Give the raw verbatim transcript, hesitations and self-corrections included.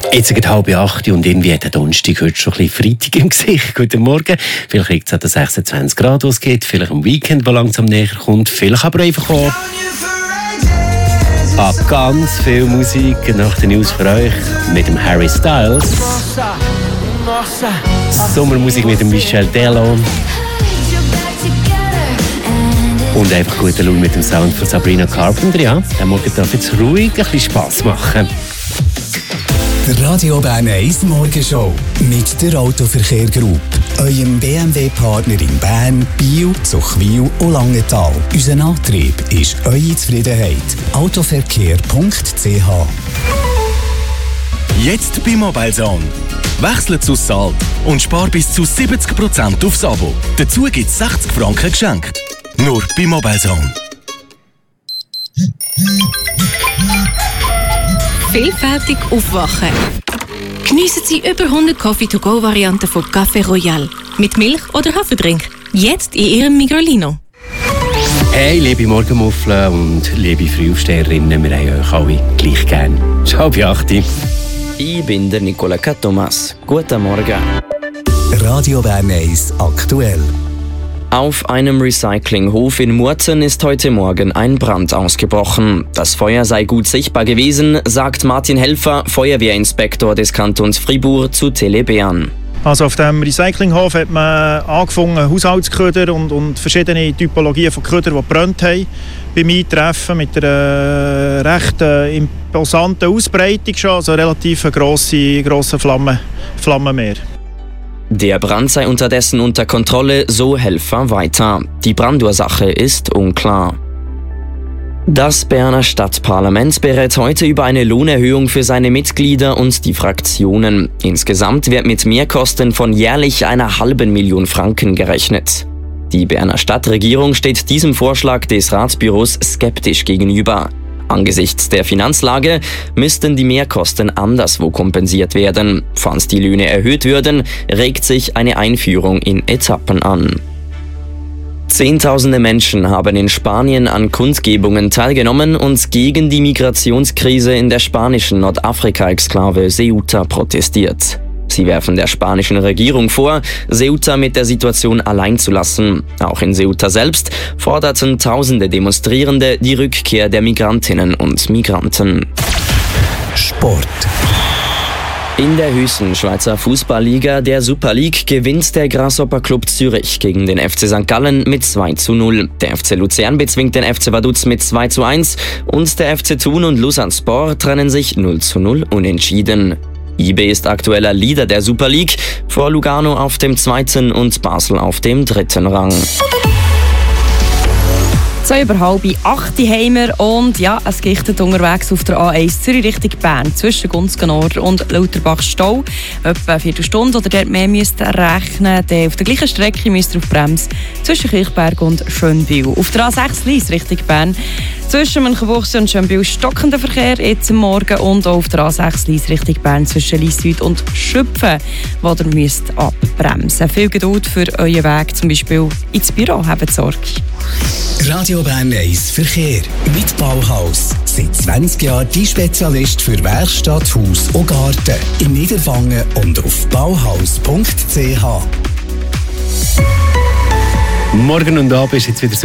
Jetzt ist halb acht und irgendwie hat der Donnerstag heute schon ein bisschen Freitag im Gesicht. Guten Morgen. Vielleicht liegt es an den sechsundzwanzig Grad, was es geht. Vielleicht am Weekend, das langsam näher kommt. Vielleicht aber einfach auch an ganz viel Musik nach den News für euch mit dem Harry Styles. Sommermusik mit dem Michel Delon. Und einfach gute Laune mit dem Sound von Sabrina Carpenter. Ja, der Morgen darf jetzt ruhig ein bisschen Spass machen. Der Radio Bern eins Morgenshow mit der Autoverkehr Group, eurem B M W-Partner in Bern, Biel, Zuchwil und Langenthal. Unser Antrieb ist eure Zufriedenheit. autoverkehr punkt c h. Jetzt bei Mobilezone. Wechsle zu Salt und spar bis zu siebzig Prozent aufs Abo. Dazu gibt es sechzig Franken geschenkt. Nur bei Mobilezone. Vielfältig aufwachen. Geniessen Sie über hundert Coffee-to-go-Varianten von Café Royal. Mit Milch oder Haferdrink. Jetzt in Ihrem Migrolino. Hey, liebe Morgenmuffel und liebe Frühaufsteherinnen, wir haben euch alle gleich gern. Es ist halb acht. Ich bin der Nicola Thomas. Guten Morgen. Radio Bern eins aktuell. Auf einem Recyclinghof in Murten ist heute Morgen ein Brand ausgebrochen. Das Feuer sei gut sichtbar gewesen, sagt Martin Helfer, Feuerwehrinspektor des Kantons Fribourg, zu Tele Bern. Also auf dem Recyclinghof hat man angefangen, Haushaltsköder und, und verschiedene Typologien von Ködern, die gebrannt haben, beim Eintreffen mit einer recht äh, imposanten Ausbreitung schon, also relativ grosse, grosse Flamme, Flammenmeer. Der Brand sei unterdessen unter Kontrolle, so Helfer weiter. Die Brandursache ist unklar. Das Berner Stadtparlament berät heute über eine Lohnerhöhung für seine Mitglieder und die Fraktionen. Insgesamt wird mit Mehrkosten von jährlich einer halben Million Franken gerechnet. Die Berner Stadtregierung steht diesem Vorschlag des Ratsbüros skeptisch gegenüber. Angesichts der Finanzlage müssten die Mehrkosten anderswo kompensiert werden. Falls die Löhne erhöht würden, regt sich eine Einführung in Etappen an. Zehntausende Menschen haben in Spanien an Kundgebungen teilgenommen und gegen die Migrationskrise in der spanischen Nordafrika-Exklave Ceuta protestiert. Sie werfen der spanischen Regierung vor, Ceuta mit der Situation allein zu lassen. Auch in Ceuta selbst forderten tausende Demonstrierende die Rückkehr der Migrantinnen und Migranten. Sport. In der höchsten Schweizer Fußballliga, der Super League, gewinnt der Grasshopper Club Zürich gegen den F C Sankt Gallen mit zwei zu null. Der F C Luzern bezwingt den F C Vaduz mit zwei zu eins und der F C Thun und Lausanne-Sport trennen sich null zu null unentschieden. I B ist aktueller Leader der Super League, vor Lugano auf dem zweiten und Basel auf dem dritten Rang. Zwei über halb acht haben wir und ja, es gichtet unterwegs auf der A eins Zürich Richtung Bern zwischen Gunzgen-Nord und Lauterbach-Stau. Etwa eine Viertelstunde oder dort mehr müsst ihr rechnen. Dann auf der gleichen Strecke müsst ihr auf Brems zwischen Kirchberg und Schönbühl. Auf der A sechs Lyss Richtung Bern zwischen Münchenbuchsee und Schönbühl stockender Verkehr jetzt am Morgen und auch auf der A sechs Lyss Richtung Bern zwischen Lyss Süd und Schüpfen, wo ihr müsst abbremsen. Viel Geduld für euren Weg, zum Beispiel ins Büro, habt Sorge. Radio Bern eins Verkehr mit Bauhaus. Seit zwanzig Jahren die Spezialist für Werkstatt, Haus und Garten. In Niederwangen und auf bauhaus punkt c h. Morgen und Abend ist jetzt wieder